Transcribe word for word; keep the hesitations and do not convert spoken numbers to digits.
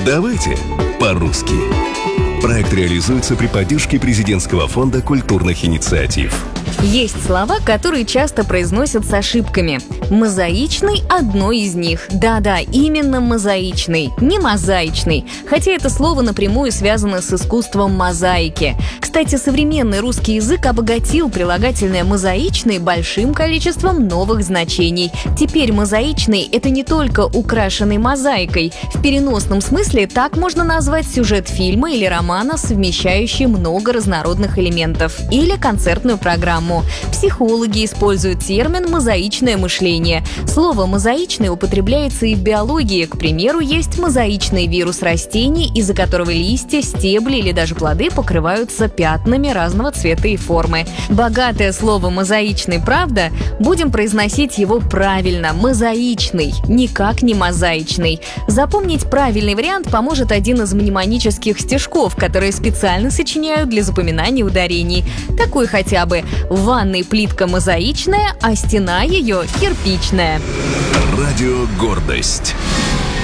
Давайте по-русски. Проект реализуется при поддержке Президентского фонда культурных инициатив. Есть слова, которые часто произносят с ошибками. Мозаичный – одно из них. Да-да, именно мозаичный, не мозаичный. Хотя это слово напрямую связано с искусством мозаики. Кстати, современный русский язык обогатил прилагательное «мозаичный» большим количеством новых значений. Теперь мозаичный – это не только украшенный мозаикой. В переносном смысле так можно назвать сюжет фильма или романа, совмещающий много разнородных элементов. Или концертную программу. Психологи используют термин «мозаичное мышление». Слово «мозаичный» употребляется и в биологии. К примеру, есть мозаичный вирус растений, из-за которого листья, стебли или даже плоды покрываются пятнами разного цвета и формы. Богатое слово «мозаичный», правда? Будем произносить его правильно – «мозаичный», никак не «мозаичный». Запомнить правильный вариант поможет один из мнемонических стишков, которые специально сочиняют для запоминания ударений. Такой хотя бы: в ванной плитка мозаичная, а стена ее кирпичная. Радио «Гордость».